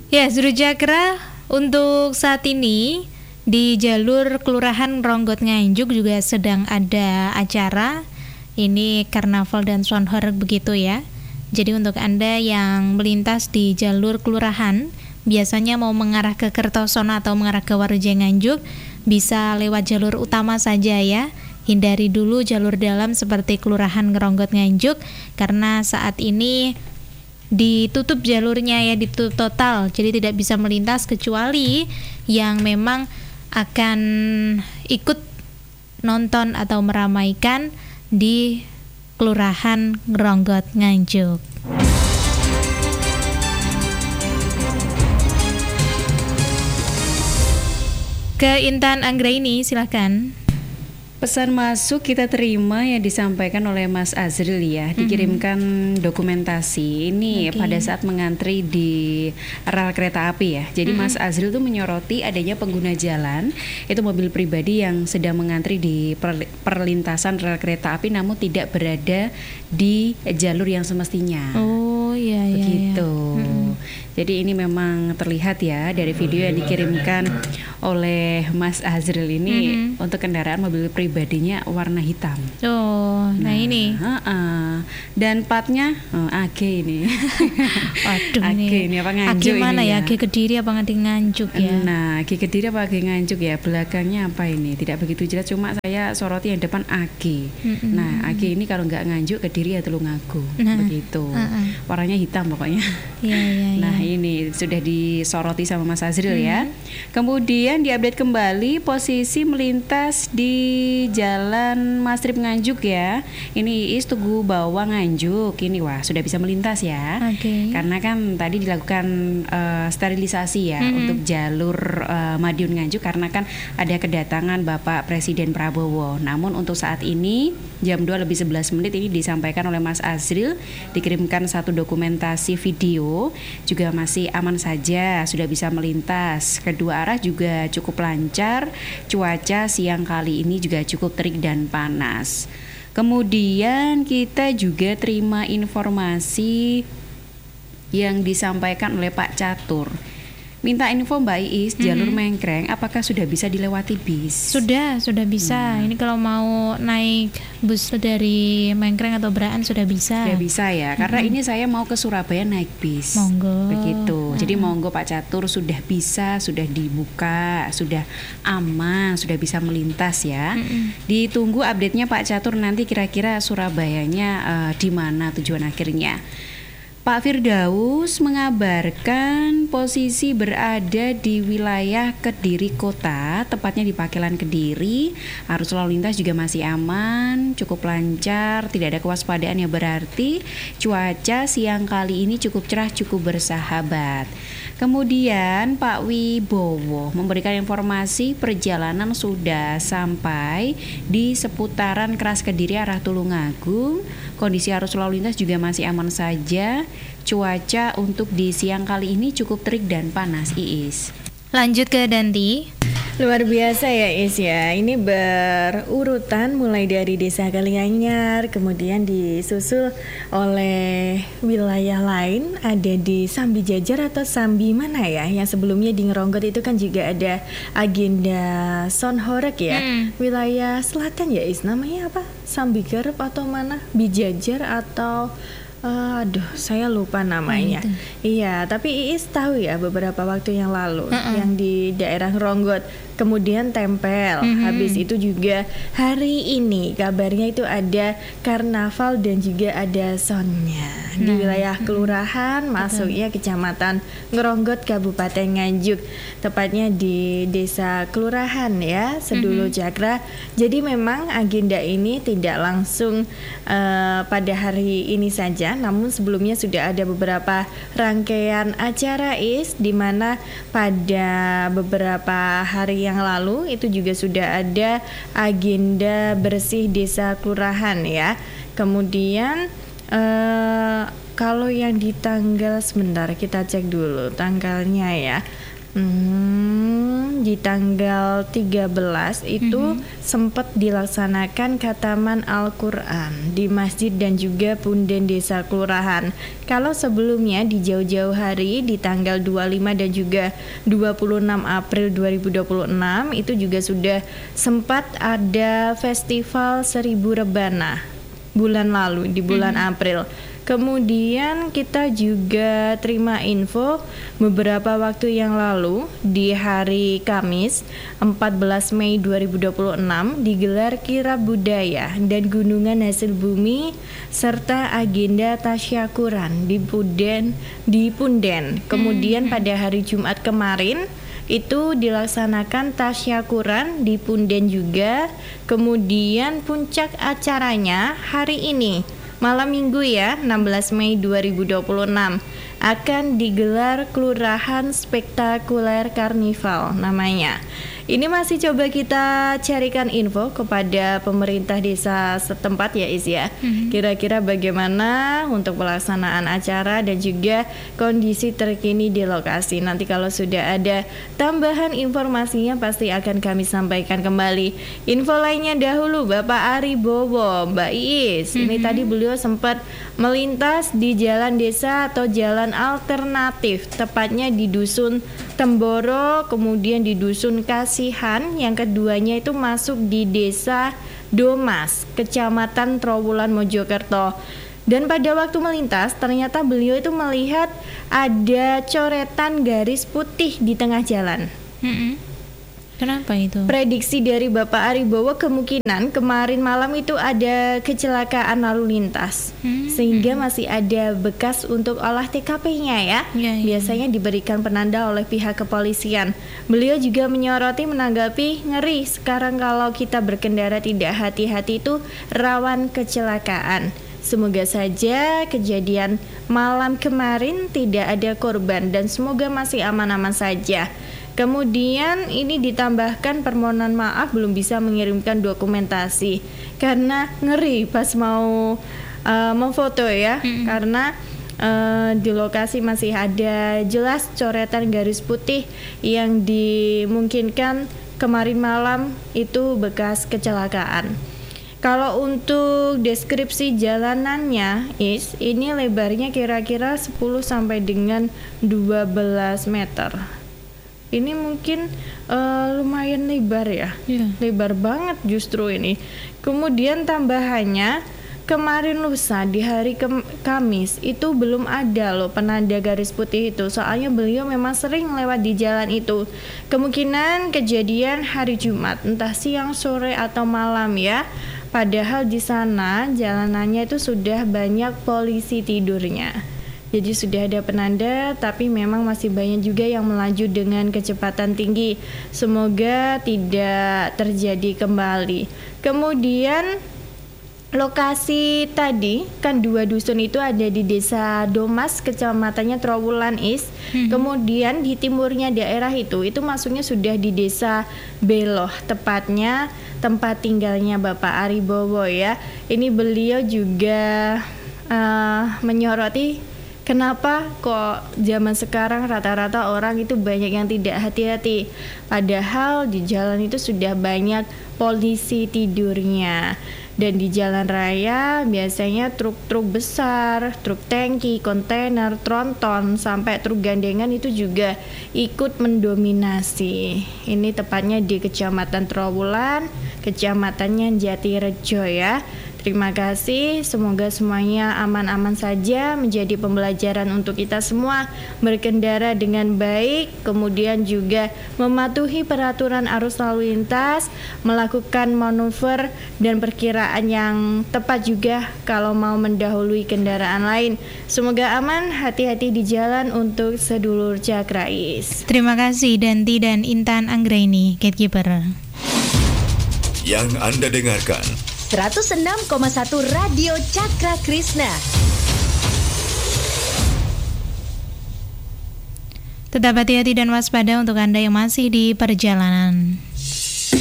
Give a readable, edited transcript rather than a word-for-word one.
Ya, Surujakra, untuk saat ini di jalur Kelurahan Ronggot Nganjuk juga sedang ada acara. Ini karnaval dan sound horeg begitu ya. Jadi untuk Anda yang melintas di jalur kelurahan, biasanya mau mengarah ke Kertosono atau mengarah ke Waruja Nganjuk, bisa lewat jalur utama saja ya. Hindari dulu jalur dalam seperti Kelurahan Ronggot Nganjuk, karena saat ini ditutup jalurnya ya, ditutup total, jadi tidak bisa melintas kecuali yang memang akan ikut nonton atau meramaikan di Kelurahan Ronggot Nganjuk. Ke Intan Anggraini, silakan. Pesan masuk kita terima yang disampaikan oleh Mas Azril ya, dikirimkan dokumentasi ini pada saat mengantri di rel kereta api ya. Jadi Mas Azril tuh menyoroti adanya pengguna jalan, itu mobil pribadi yang sedang mengantri di perlintasan rel kereta api namun tidak berada di jalur yang semestinya. Oh iya iya. Begitu. Iya. Jadi ini memang terlihat ya dari video yang dikirimkan oleh Mas Azril ini untuk kendaraan mobil pribadinya warna hitam. Oh, nah ini. Dan platnya AG ini. Waduh, AG ini apa Nganjuk AG mana ini ya? AG Kediri apa AG Nganjuk ya? Nah, AG Kediri apa AG Nganjuk ya? Belakangnya apa ini? Tidak begitu jelas, cuma saya soroti yang depan AG. Nah, AG ini kalau nggak Nganjuk Kediri ya Tulungagung. Begitu. Warnanya hitam pokoknya. Iya, iya, Nah, ini sudah disoroti sama Mas Azril ya. Kemudian diupdate kembali posisi melintas di Jalan Mastrip Nganjuk ya. Ini Iis Tugu Bawang Nganjuk. Ini wah sudah bisa melintas ya. Karena kan tadi dilakukan sterilisasi ya untuk jalur Madiun Nganjuk karena kan ada kedatangan Bapak Presiden Prabowo. Namun untuk saat ini jam 2:11 ini disampaikan oleh Mas Azril, dikirimkan satu dokumentasi video, juga masih aman saja, sudah bisa melintas. Kedua arah juga cukup lancar, cuaca siang kali ini juga cukup terik dan panas. Kemudian kita juga terima informasi yang disampaikan oleh Pak Catur. Minta info Mbak Iis, jalur Mengkreng apakah sudah bisa dilewati bis? Sudah bisa. Ini kalau mau naik bus dari Mengkreng atau Beraan sudah bisa. Sudah bisa ya, karena ini saya mau ke Surabaya naik bis. Monggo. Begitu. Jadi monggo Pak Catur, sudah bisa, sudah dibuka, sudah aman, sudah bisa melintas ya. Ditunggu update-nya Pak Catur nanti kira-kira Surabayanya di mana tujuan akhirnya. Pak Firdaus mengabarkan posisi berada di wilayah Kediri Kota, tepatnya di Pakelan Kediri. Arus lalu lintas juga masih aman, cukup lancar, tidak ada kewaspadaan yang berarti. Cuaca siang kali ini cukup cerah, cukup bersahabat. Kemudian Pak Wibowo memberikan informasi perjalanan sudah sampai di seputaran Keras Kediri arah Tulungagung. Kondisi arus lalu lintas juga masih aman saja. Cuaca untuk di siang kali ini cukup terik dan panas, Iis. Lanjut ke Danti. Luar biasa ya Is ya, ini berurutan mulai dari Desa Kalianyar, kemudian disusul oleh wilayah lain, ada di Sambi Jajar atau Sambi mana ya, yang sebelumnya di Ngeronggot itu kan juga ada agenda sound horeg ya, wilayah selatan ya Is, namanya apa? Sambi Garep atau mana? Bijajar atau... aduh, saya lupa namanya. Iya, tapi Iis tahu ya beberapa waktu yang lalu yang di daerah Ronggot kemudian tempel. Habis itu juga hari ini kabarnya itu ada karnaval dan juga ada soundnya di wilayah kelurahan, masuknya Kecamatan Ngeronggot Kabupaten Nganjuk, tepatnya di Desa Kelurahan ya, Sedulu Cakra. Jadi memang agenda ini tidak langsung pada hari ini saja, namun sebelumnya sudah ada beberapa rangkaian acara Is, di mana pada beberapa hari yang lalu itu juga sudah ada agenda bersih desa kelurahan ya. Kemudian kalau yang di tanggal, sebentar kita cek dulu tanggalnya ya. Di tanggal 13 itu sempat dilaksanakan khataman Al-Quran di masjid dan juga punden desa kelurahan. Kalau sebelumnya di jauh-jauh hari di tanggal 25 dan juga 26 April 2026 itu juga sudah sempat ada festival 1000 rebana bulan lalu di bulan April. Kemudian kita juga terima info beberapa waktu yang lalu di hari Kamis 14 Mei 2026 digelar kirab budaya dan gunungan hasil bumi serta agenda tasyakuran di Punden. Kemudian pada hari Jumat kemarin itu dilaksanakan tasyakuran di Punden juga. Kemudian puncak acaranya hari ini malam minggu ya 16 Mei 2026 akan digelar Kelurahan Spektakuler Karnival namanya. Ini masih coba kita carikan info kepada pemerintah desa setempat ya Is ya. Kira-kira bagaimana untuk pelaksanaan acara dan juga kondisi terkini di lokasi. Nanti kalau sudah ada tambahan informasinya pasti akan kami sampaikan kembali. Info lainnya dahulu Bapak Ari Bowo, Mbak Iis. Ini tadi beliau sempat melintas di jalan desa atau jalan alternatif, tepatnya di Dusun Temboro, kemudian di Dusun Kasihan, yang keduanya itu masuk di Desa Domas, Kecamatan Trowulan, Mojokerto. Dan pada waktu melintas, ternyata beliau itu melihat ada coretan garis putih di tengah jalan. Kenapa itu? Prediksi dari Bapak Ari Bowo kemungkinan kemarin malam itu ada kecelakaan lalu lintas, sehingga masih ada bekas untuk olah TKP-nya ya. Biasanya diberikan penanda oleh pihak kepolisian. Beliau juga menyoroti menanggapi ngeri sekarang kalau kita berkendara tidak hati-hati itu rawan kecelakaan. Semoga saja kejadian malam kemarin tidak ada korban dan semoga masih aman-aman saja. Kemudian ini ditambahkan permohonan maaf belum bisa mengirimkan dokumentasi karena ngeri pas mau memfoto ya, karena di lokasi masih ada jelas coretan garis putih yang dimungkinkan kemarin malam itu bekas kecelakaan. Kalau untuk deskripsi jalanannya ini lebarnya kira-kira 10 sampai dengan 12 meter. Ini mungkin lumayan lebar ya, lebar banget justru ini. Kemudian tambahannya kemarin lusa di hari Kamis itu belum ada loh penanda garis putih itu. Soalnya beliau memang sering lewat di jalan itu. Kemungkinan kejadian hari Jumat, entah siang, sore atau malam ya. Padahal di sana jalanannya itu sudah banyak polisi tidurnya. Jadi sudah ada penanda, tapi memang masih banyak juga yang melaju dengan kecepatan tinggi. Semoga tidak terjadi kembali. Kemudian lokasi tadi kan 2 dusun itu ada di Desa Domas, kecamatannya Trowulan Kemudian di timurnya daerah itu masuknya sudah di Desa Beloh, tepatnya tempat tinggalnya Bapak Ari Bowo ya. Ini beliau juga menyoroti kenapa kok zaman sekarang rata-rata orang itu banyak yang tidak hati-hati. Padahal di jalan itu sudah banyak polisi tidurnya. Dan di jalan raya biasanya truk-truk besar, truk tangki, kontainer, tronton, sampai truk gandengan itu juga ikut mendominasi. Ini tepatnya di Kecamatan Trowulan, Kecamatannya Jatirejo ya. Terima kasih, semoga semuanya aman-aman saja, menjadi pembelajaran untuk kita semua berkendara dengan baik, kemudian juga mematuhi peraturan arus lalu lintas, melakukan manuver dan perkiraan yang tepat juga kalau mau mendahului kendaraan lain. Semoga aman, hati-hati di jalan untuk sedulur Cakrais. Terima kasih Danti dan Intan Anggraini, Gatekeeper. Yang Anda dengarkan 106,1 Radio Cakra Krishna. Tetap hati-hati dan waspada untuk Anda yang masih di perjalanan.